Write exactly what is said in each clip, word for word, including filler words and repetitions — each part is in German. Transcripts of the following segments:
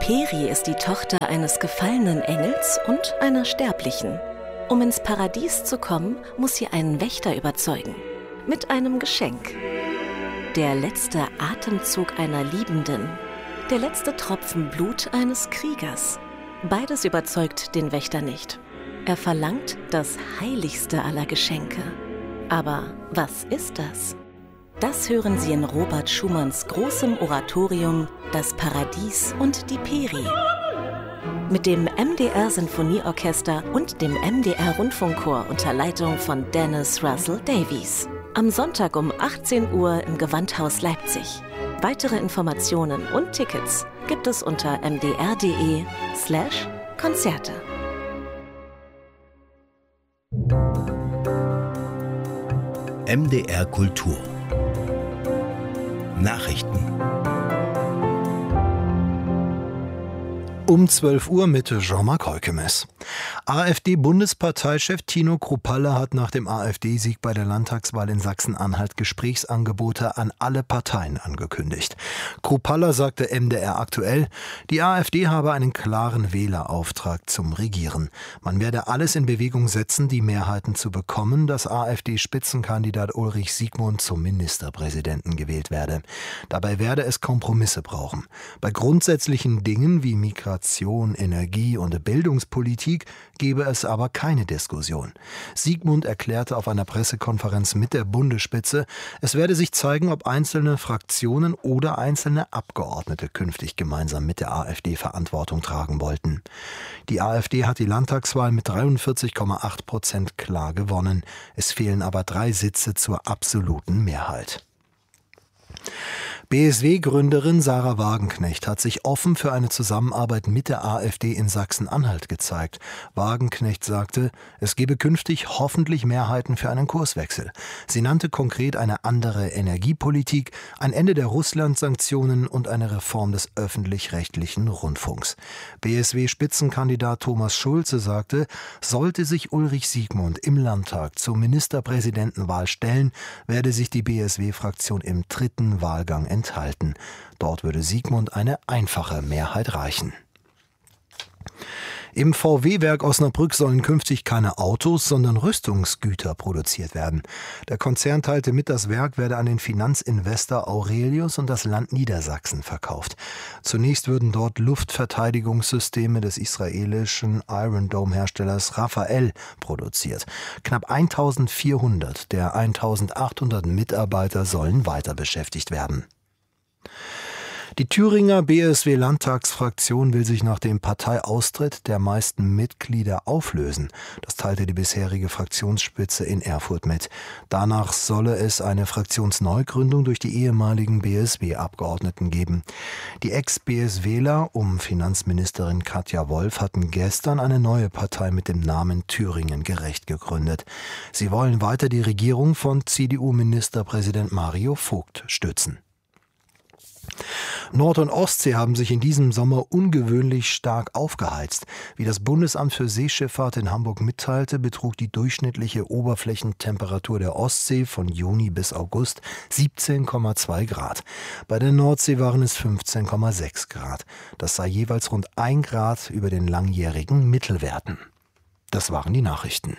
Peri ist die Tochter eines gefallenen Engels und einer Sterblichen. Um ins Paradies zu kommen, muss sie einen Wächter überzeugen. Mit einem Geschenk. Der letzte Atemzug einer Liebenden. Der letzte Tropfen Blut eines Kriegers. Beides überzeugt den Wächter nicht. Er verlangt das heiligste aller Geschenke. Aber was ist das? Das hören Sie in Robert Schumanns großem Oratorium Das Paradies und die Peri. Mit dem M D R-Sinfonieorchester und dem M D R-Rundfunkchor unter Leitung von Dennis Russell Davies. Am Sonntag um achtzehn Uhr im Gewandhaus Leipzig. Weitere Informationen und Tickets gibt es unter mdr.de slash Konzerte. M D R Kultur Nachrichten. Um zwölf Uhr mit Jean-Marc Heukemes. AfD-Bundesparteichef Tino Kruppalla hat nach dem AfD-Sieg bei der Landtagswahl in Sachsen-Anhalt Gesprächsangebote an alle Parteien angekündigt. Kruppalla sagte M D R aktuell, die AfD habe einen klaren Wählerauftrag zum Regieren. Man werde alles in Bewegung setzen, die Mehrheiten zu bekommen, dass AfD-Spitzenkandidat Ulrich Siegmund zum Ministerpräsidenten gewählt werde. Dabei werde es Kompromisse brauchen. Bei grundsätzlichen Dingen wie Migration, Energie- und Bildungspolitik gebe es aber keine Diskussion. Siegmund erklärte auf einer Pressekonferenz mit der Bundesspitze, es werde sich zeigen, ob einzelne Fraktionen oder einzelne Abgeordnete künftig gemeinsam mit der AfD Verantwortung tragen wollten. Die AfD hat die Landtagswahl mit dreiundvierzig Komma acht Prozent klar gewonnen. Es fehlen aber drei Sitze zur absoluten Mehrheit. B S W-Gründerin Sahra Wagenknecht hat sich offen für eine Zusammenarbeit mit der AfD in Sachsen-Anhalt gezeigt. Wagenknecht sagte, es gebe künftig hoffentlich Mehrheiten für einen Kurswechsel. Sie nannte konkret eine andere Energiepolitik, ein Ende der Russland-Sanktionen und eine Reform des öffentlich-rechtlichen Rundfunks. B S W-Spitzenkandidat Thomas Schulze sagte, sollte sich Ulrich Siegmund im Landtag zur Ministerpräsidentenwahl stellen, werde sich die B S W-Fraktion im dritten Wahlgang enthalten. Dort würde Siegmund eine einfache Mehrheit reichen. Im V W-Werk Osnabrück sollen künftig keine Autos, sondern Rüstungsgüter produziert werden. Der Konzern teilte mit, das Werk werde an den Finanzinvestor Aurelius und das Land Niedersachsen verkauft. Zunächst würden dort Luftverteidigungssysteme des israelischen Iron Dome-Herstellers Rafael produziert. Knapp eintausendvierhundert der eintausendachthundert Mitarbeiter sollen weiter beschäftigt werden. Die Thüringer B S W-Landtagsfraktion will sich nach dem Parteiaustritt der meisten Mitglieder auflösen. Das teilte die bisherige Fraktionsspitze in Erfurt mit. Danach solle es eine Fraktionsneugründung durch die ehemaligen B S W-Abgeordneten geben. Die Ex-BSWler um Finanzministerin Katja Wolf hatten gestern eine neue Partei mit dem Namen Thüringen gerecht gegründet. Sie wollen weiter die Regierung von C D U-Ministerpräsident Mario Vogt stützen. Nord- und Ostsee haben sich in diesem Sommer ungewöhnlich stark aufgeheizt. Wie das Bundesamt für Seeschifffahrt in Hamburg mitteilte, betrug die durchschnittliche Oberflächentemperatur der Ostsee von Juni bis August siebzehn Komma zwei Grad. Bei der Nordsee waren es fünfzehn Komma sechs Grad. Das sei jeweils rund ein Grad über den langjährigen Mittelwerten. Das waren die Nachrichten.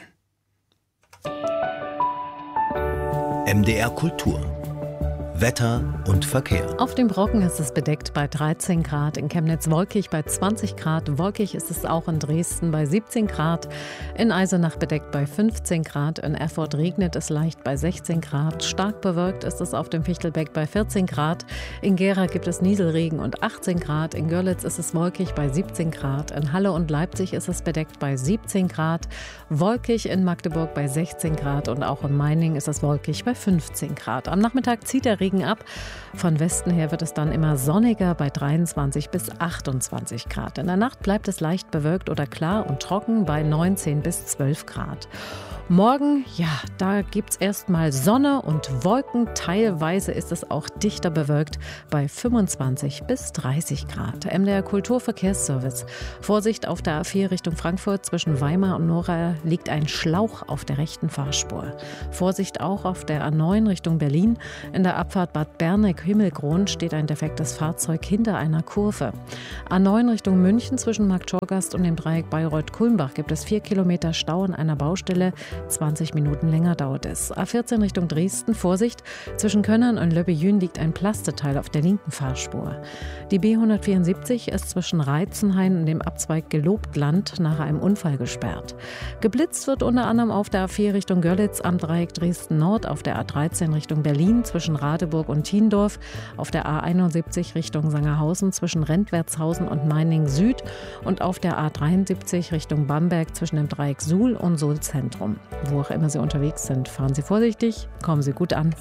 M D R Kultur Wetter und Verkehr. Auf dem Brocken ist es bedeckt bei dreizehn Grad, in Chemnitz wolkig bei zwanzig Grad, wolkig ist es auch in Dresden bei siebzehn Grad, in Eisenach bedeckt bei fünfzehn Grad, in Erfurt regnet es leicht bei sechzehn Grad, stark bewölkt ist es auf dem Fichtelbeck bei vierzehn Grad, in Gera gibt es Nieselregen und achtzehn Grad, in Görlitz ist es wolkig bei siebzehn Grad, in Halle und Leipzig ist es bedeckt bei siebzehn Grad, wolkig in Magdeburg bei sechzehn Grad und auch in Meiningen ist es wolkig bei fünfzehn Grad. Am Nachmittag zieht der Regen ab. Von Westen her wird es dann immer sonniger bei dreiundzwanzig bis achtundzwanzig Grad. In der Nacht bleibt es leicht bewölkt oder klar und trocken bei neunzehn bis zwölf Grad. Morgen, ja, da gibt es erstmal Sonne und Wolken. Teilweise ist es auch dichter bewölkt bei fünfundzwanzig bis dreißig Grad. M D R Kulturverkehrsservice. Vorsicht auf der A vier Richtung Frankfurt zwischen Weimar und Nora liegt ein Schlauch auf der rechten Fahrspur. Vorsicht auch auf der A neun Richtung Berlin. In der Abfahrt Bad Berneck-Himmelkron steht ein defektes Fahrzeug hinter einer Kurve. A neun Richtung München zwischen Marktschorgast und dem Dreieck Bayreuth-Kulmbach gibt es vier Kilometer Stau an einer Baustelle. zwanzig Minuten länger dauert es. A vierzehn Richtung Dresden, Vorsicht, zwischen Könnern und Löbbejün liegt ein Plasteteil auf der linken Fahrspur. Die B hundertvierundsiebzig ist zwischen Reitzenhain und dem Abzweig Gelobtland nach einem Unfall gesperrt. Geblitzt wird unter anderem auf der A vier Richtung Görlitz am Dreieck Dresden-Nord, auf der A dreizehn Richtung Berlin zwischen Radeburg und Thiendorf, auf der A einundsiebzig Richtung Sangerhausen zwischen Rentwertshausen und Meiningen Süd und auf der A dreiundsiebzig Richtung Bamberg zwischen dem Dreieck Suhl und Suhl Zentrum. Wo auch immer Sie unterwegs sind, fahren Sie vorsichtig, kommen Sie gut an.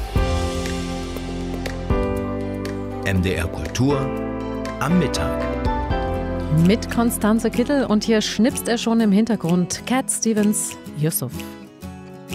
M D R Kultur am Mittag. Mit Konstanze Kittel und hier schnipst er schon im Hintergrund. Cat Stevens, Yusuf.